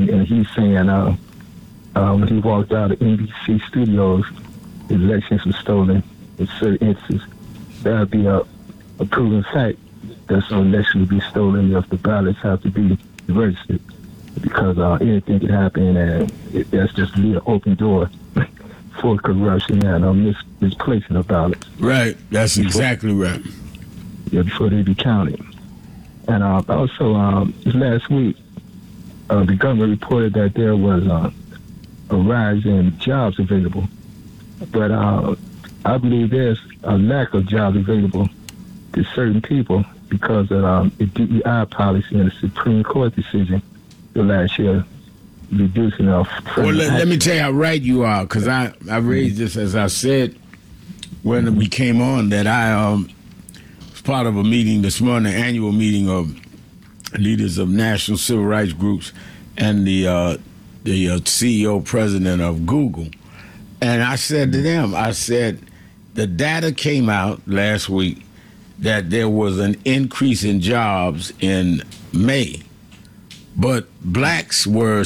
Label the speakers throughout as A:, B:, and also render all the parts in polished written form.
A: and he's saying when he walked out of NBC studios, his elections were stolen in certain instances. That would be a proven fact that some election would be stolen if the ballots have to be registered, because anything could happen, and that's just an open door for corruption and misplacing of ballots.
B: Right, that's exactly right.
A: Yeah, before they be counted. And also, last week, the government reported that there was a rise in jobs available. But I believe there's a lack of jobs available to certain people because of the DEI policy and the Supreme Court decision the last year reducing our...
B: Well, let me tell you how right you are, because I raised this, as I said, when we came on, that I was part of a meeting this morning, an annual meeting of leaders of national civil rights groups and the CEO, president of Google. And I said to them, the data came out last week that there was an increase in jobs in May, but blacks were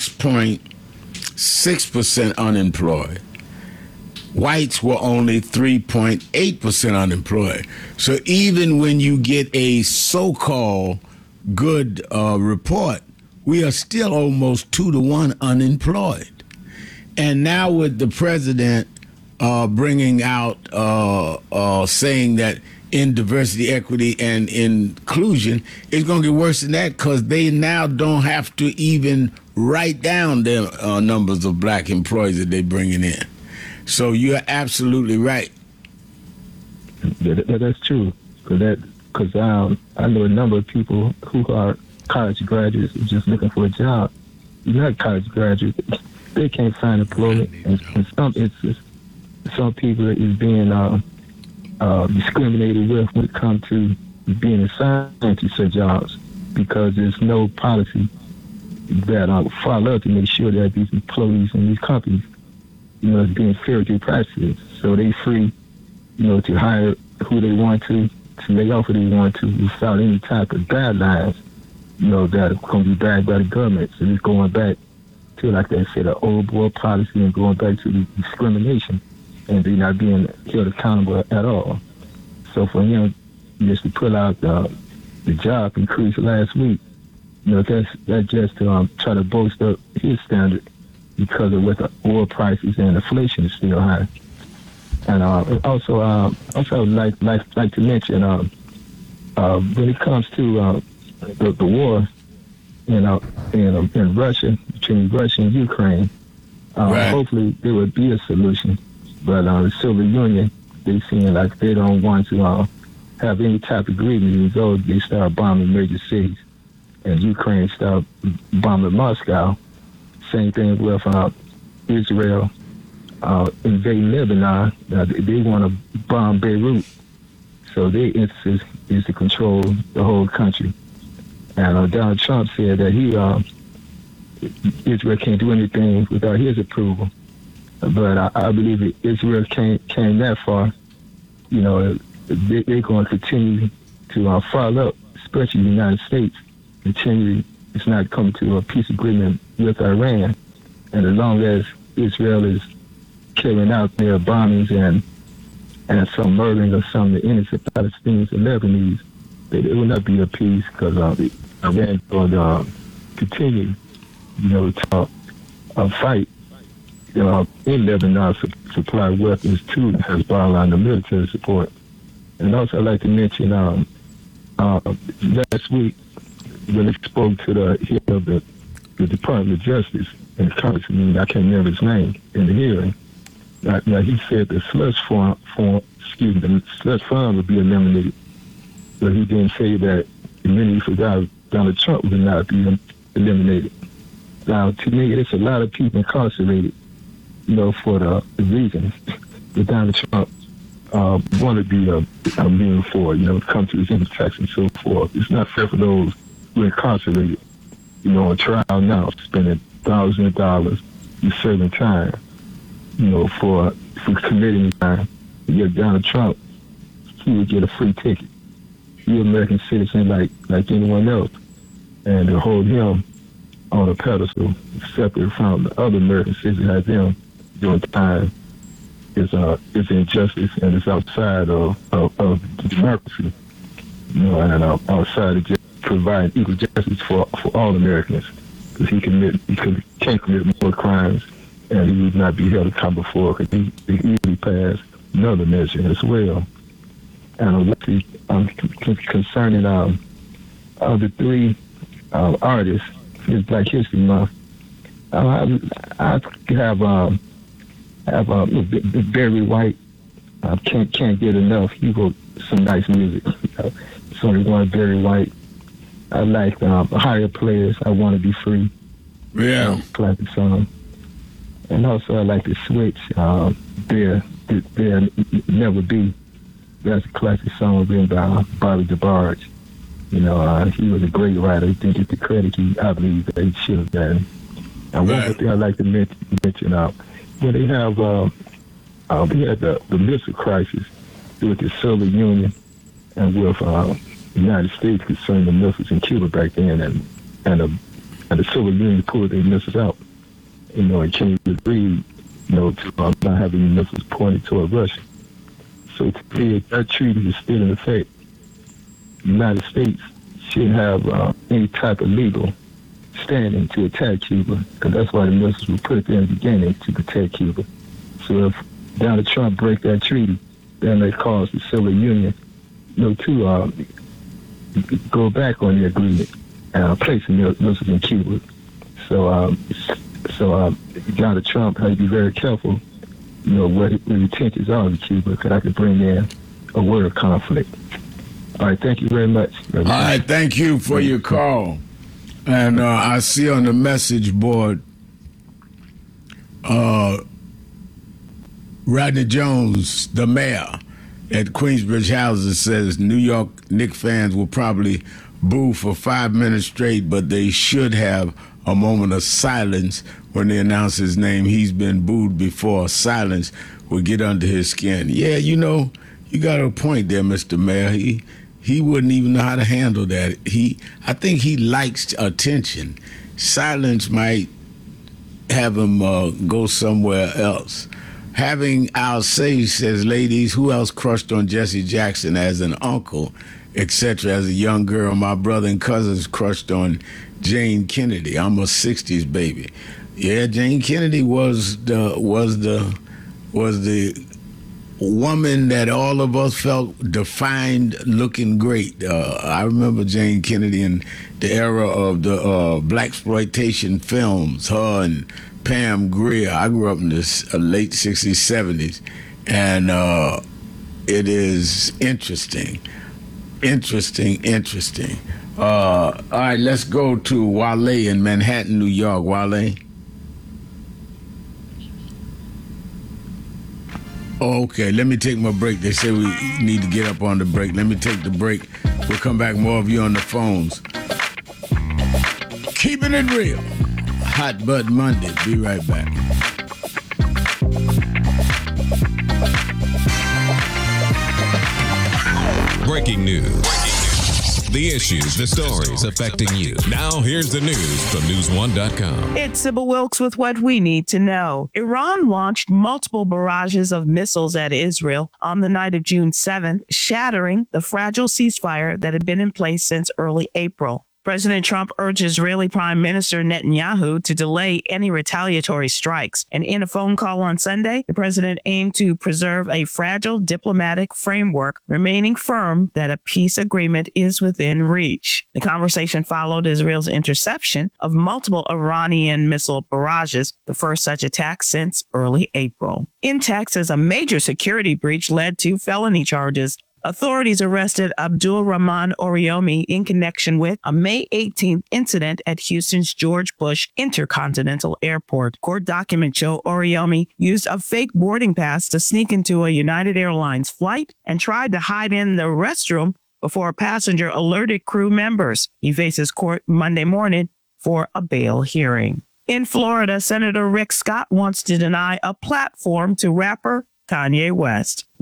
B: 6.6% unemployed. Whites were only 3.8% unemployed. So even when you get a so-called good report, we are still almost 2-to-1 unemployed. And now with the president bringing out, saying that in diversity, equity, and inclusion, it's going to get worse than that, because they now don't have to even write down their numbers of black employees that they're bringing in. So you're absolutely right.
A: That's true. Because I know a number of people who are college graduates who are just looking for a job. You're not college graduates. They can't find employment. And in some instances, some people is being discriminated with when it comes to being assigned to such jobs, because there's no policy that follow up to make sure that these employees in these companies, is being fair to practices. So they free, to hire who they want to lay off who they want to, without any type of guidelines, that are going to be backed by the government. So it's going back to, like they said, an old boy policy, and going back to the discrimination, and they're not being held accountable at all. So for him just to pull out the job increase last week, that's just to try to boost up his standard, because of what the oil prices and inflation is still high. And also I would like to mention when it comes to the war in Russia, between Russia and Ukraine,
B: right.
A: Hopefully there would be a solution. But the Soviet Union, they seem like they don't want to have any type of agreement. So they start bombing major cities, and Ukraine start bombing Moscow. Same thing with Israel invading Lebanon. They want to bomb Beirut. So their interest is to control the whole country. And Donald Trump said that Israel can't do anything without his approval. But I believe if Israel came that far, they're going to continue to follow up, especially the United States, continue. It's not coming to a peace agreement with Iran. And as long as Israel is carrying out their bombings and some murdering of some of the innocent Palestinians and Lebanese, it will not be a peace, because Iran will continue, to fight in Lebanon, supply weapons to Hezbollah and the military support. And also I'd like to mention last week, when it spoke to the head of the Department of Justice and Congressman, I can't remember his name, in the hearing. Now he said the slush fund would be eliminated, but he didn't say that the immunity for Donald Trump would not be eliminated. Now, to me, it's a lot of people incarcerated, for the reasons that Donald Trump want to be immune for, come to his tax and so forth. It's not fair for those who are incarcerated, on trial now, spending thousands of dollars and serving time, for committing crime. Yet Donald Trump, he would get a free ticket. He's an American citizen like anyone else. And to hold him on a pedestal, separate from the other American cities that have them during time. It's injustice, and it's outside of democracy, and outside of just providing equal justice for all Americans, because he can't commit more crimes, and he would not be held accountable for, because he easily passed another measure as well. And concerning the three artists, it's Black History Month. I have Barry White. Can't get enough. He wrote some nice music. It's only one, Barry White. I like Higher Players. I Want to Be Free.
B: Yeah,
A: classic song. And also I like The Switch. There Never Be. That's a classic song written by Bobby DeBarge. He was a great writer. He didn't get the credit I believe that he should have gotten. And one more thing I'd like to mention when they have we had the missile crisis with the Soviet Union and with the United States concerning the missiles in Cuba back then, and the Soviet Union pulled their missiles out, and Kennedy agreed, to not having missiles pointed toward Russia. So to me, that treaty is still in effect. The United States shouldn't have any type of legal standing to attack Cuba, because that's why the missiles were put there in the beginning, to protect Cuba. So if Donald Trump break that treaty, then they cause the Soviet Union, to go back on the agreement and placing missiles in Cuba. So Donald Trump has to be very careful, what his intentions are in Cuba, because I could bring in a world conflict. All right, thank you very much.
B: All right, thank you for your call. And I see on the message board, Rodney Jones, the mayor at Queensbridge Houses, says New York Knicks fans will probably boo for 5 minutes straight, but they should have a moment of silence when they announce his name. He's been booed before. Silence will get under his skin. Yeah, you got a point there, Mr. Mayor. He wouldn't even know how to handle that. I think he likes attention. Silence might have him go somewhere else. Having our say, says, ladies, who else crushed on Jesse Jackson as an uncle, etc. As a young girl, my brother and cousins crushed on Jane Kennedy. I'm a 60s baby. Yeah, Jane Kennedy was the woman that all of us felt defined, looking great. I remember Jane Kennedy in the era of the blaxploitation films, her and Pam Grier. I grew up in the late 60s, 70s, and it is interesting. All right, let's go to Wale in Manhattan, New York. Wale? Okay, let me take my break. They say we need to get up on the break. Let me take the break. We'll come back, more of you on the phones. Keeping it real. Hot Bud Monday. Be right back.
C: Breaking news. The issues, the stories affecting you. Now, here's the news from News1.com.
D: It's Sybil Wilkes with what we need to know. Iran launched multiple barrages of missiles at Israel on the night of June 7th, shattering the fragile ceasefire that had been in place since early April. President Trump urged Israeli Prime Minister Netanyahu to delay any retaliatory strikes. And in a phone call on Sunday, the president aimed to preserve a fragile diplomatic framework, remaining firm that a peace agreement is within reach. The conversation followed Israel's interception of multiple Iranian missile barrages, the first such attack since early April. In Texas, a major security breach led to felony charges. Authorities arrested Abdul Rahman Oriomi in connection with a May 18th incident at Houston's George Bush Intercontinental Airport. Court documents show Oriomi used a fake boarding pass to sneak into a United Airlines flight and tried to hide in the restroom before a passenger alerted crew members. He faces court Monday morning for a bail hearing. In Florida, Senator Rick Scott wants to deny a platform to rapper Kanye West.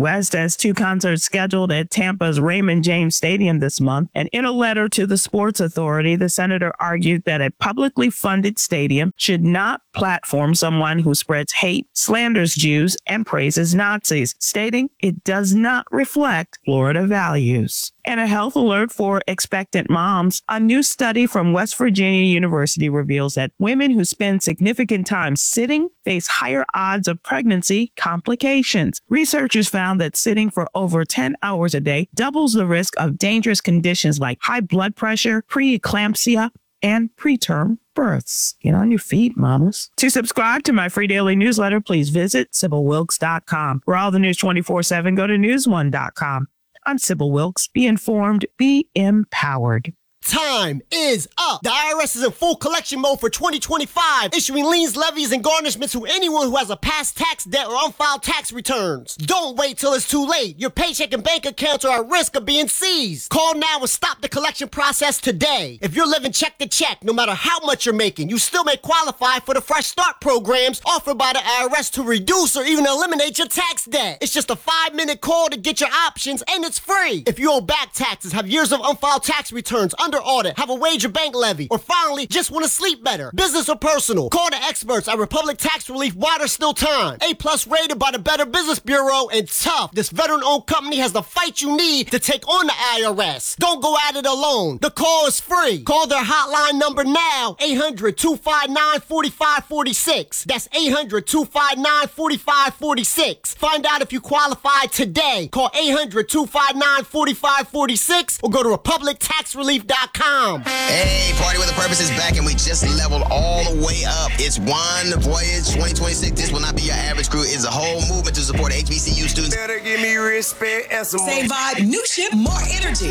D: West has 2 concerts scheduled at Tampa's Raymond James Stadium this month. And in a letter to the Sports Authority, the senator argued that a publicly funded stadium should not platform someone who spreads hate, slanders Jews, and praises Nazis, stating it does not reflect Florida values. And a health alert for expectant moms. A new study from West Virginia University reveals that women who spend significant time sitting face higher odds of pregnancy complications. Researchers found that sitting for over 10 hours a day doubles the risk of dangerous conditions like high blood pressure, preeclampsia, and preterm births. Get on your feet, mamas. To subscribe to my free daily newsletter, please visit SibylWilkes.com. For all the news 24/7, go to newsone.com. I'm Sybil Wilkes. Be informed, be empowered.
E: Time is up. The IRS is in full collection mode for 2025, issuing liens, levies, and garnishments to anyone who has a past tax debt or unfiled tax returns. Don't wait till it's too late. Your paycheck and bank accounts are at risk of being seized. Call now and stop the collection process today. If you're living check to check, no matter how much you're making, you still may qualify for the Fresh Start programs offered by the IRS to reduce or even eliminate your tax debt. It's just a 5-minute call to get your options, and it's free. If you owe back taxes, have years of unfiled tax returns, under audit, have a wage or bank levy, or finally just want to sleep better, business or personal, call the experts at Republic Tax Relief while there's still time. A+ rated by the Better Business Bureau, and tough. This veteran-owned company has the fight you need to take on the IRS. Don't go at it alone. The call is free. Call their hotline number now, 800-259-4546. That's 800-259-4546. Find out if you qualify today. Call 800-259-4546 or go to republictaxrelief.com.
F: Hey, Party with a Purpose is back, and we just leveled all the way up. It's One Voyage 2026. This will not be your average crew. It's a whole movement to support HBCU students.
G: Better give me respect and some
H: Same vibe, new ship, more energy.